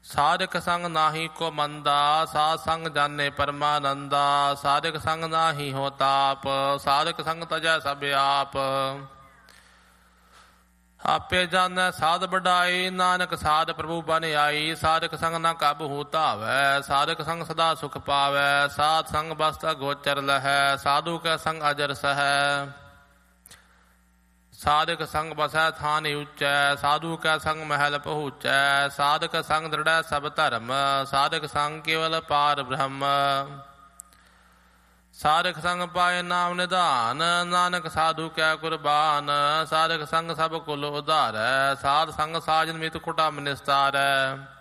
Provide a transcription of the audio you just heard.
ਸਾਧਕ ਸੰਗ ਨਾਹੀ ਕੋ ਮੰਦਾ, ਸਾਧ ਸੰਗ ਜਾਣੇ ਪਰਮਾਨੰਦਾ। ਸਾਧਕ ਸੰਗ ਨਾਹੀ ਹੋ ਤਾਪ, ਸਾਧਕ ਸੰਗ ਤਜੈ ਸਭ ਆਪ। ਆਪੇ ਜਾਣੈ ਸਾਧ ਵਡਾਈ, ਨਾਨਕ ਸਾਧ ਪ੍ਰਭੂ ਬਨ ਆਈ। ਸਾਧਕ ਸੰਗ ਨਾ ਕਾਬੂ ਧਾਵੈ, ਸਾਧਕ ਸੰਗ ਸਦਾ ਸੁਖ ਪਾਵੈ। ਸਾਧ ਸੰਗ ਬਸਤਾ ਗੋਚਰ ਲਹੈ, ਸਾਧੂ ਕੈ ਸੰਗ ਅਜਰ ਸਹੈ। ਸਾਧਕ ਸੰਗ ਬਸੈ ਥਾਨ ਉੱਚੈ, ਸਾਧੂ ਕੈ ਸੰਗ ਮਹਿਲ ਪਹੁੰਚੈ। ਸਾਧਕ ਸੰਗ ਦ੍ਰਿੜੈ ਸਭ ਧਰਮ, ਸਾਧਕ ਸੰਗ ਕੇਵਲ ਪਾਰ ਬ੍ਰਹਮ। ਸਾਧਕ ਸੰਗ ਪਾਏ ਨਾਮ ਨਿਧਾਨ, ਨਾਨਕ ਸਾਧੂ ਕੈ ਕੁਰਬਾਨ। ਸਾਧਕ ਸੰਗ ਸਭ ਕੁਲ ਉਧਾਰੈ, ਸਾਧ ਸੰਗ ਸਾਜਨ ਮਿਤ ਕੁਟੰਬ ਨਿਸਤਾਰੈ।